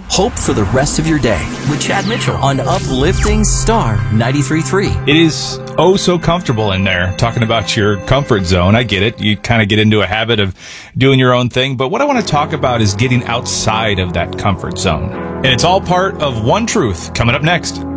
Hope for the rest of your day with Chad Mitchell on Uplifting Star 93.3. It is oh so comfortable in there, talking about your comfort zone. I get it. You kind of get into a habit of doing your own thing. But what I want to talk about is getting outside of that comfort zone. And it's all part of One Truth coming up next.